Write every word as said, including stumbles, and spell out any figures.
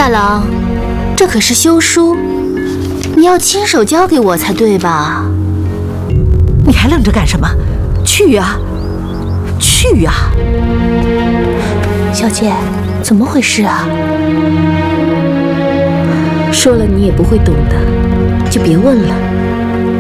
大郎，这可是休书，你要亲手交给我才对吧？ 你还愣着干什么？去呀，去呀！ 小姐，怎么回事啊？说了你也不会懂的，就别问了。